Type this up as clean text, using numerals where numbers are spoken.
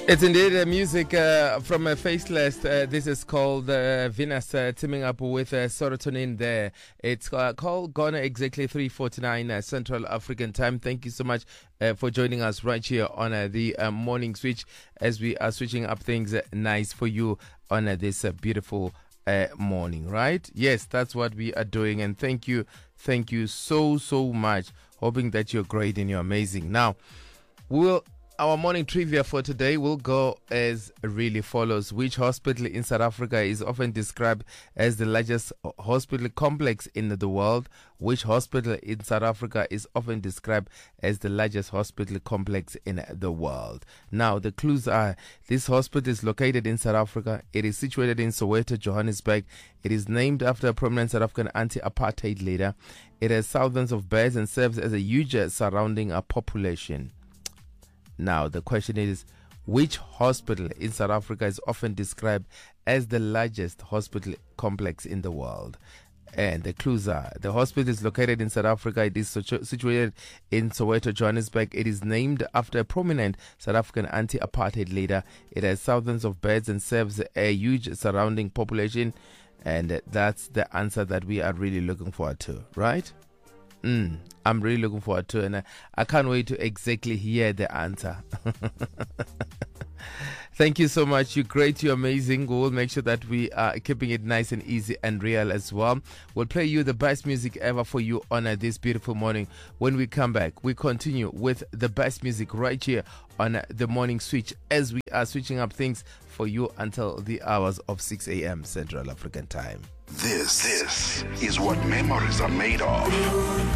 It's indeed music from Faceless. This is called Venus teaming up with Serotonin there. It's called Gone exactly 3:49 Central African Time. Thank you so much for joining us right here on the morning switch as we are switching up things nice for you on this beautiful morning, right? Yes, that's what we are doing. And thank you so much. Hoping that you're great and you're amazing. Now, our morning trivia for today will go as really follows. Which hospital in South Africa is often described as the largest hospital complex in the world? Which hospital in South Africa is often described as the largest hospital complex in the world? Now, the clues are: this hospital is located in South Africa. It is situated in Soweto, Johannesburg. It is named after a prominent South African anti-apartheid leader. It has thousands of beds and serves as a huge surrounding population. Now, the question is, which hospital in South Africa is often described as the largest hospital complex in the world? And the clues are: the hospital is located in South Africa. It is situated in Soweto, Johannesburg. It is named after a prominent South African anti-apartheid leader. It has thousands of beds and serves a huge surrounding population. And that's the answer that we are really looking forward to, right? I'm really looking forward to it, and I can't wait to exactly hear the answer. Thank you so much. You're great. You're amazing. We'll make sure that we are keeping it nice and easy and real as well. We'll play you the best music ever for you on this beautiful morning. When we come back, we continue with the best music right here on the morning switch as we are switching up things for you until the hours of 6 a.m. Central African Time. This is what memories are made of.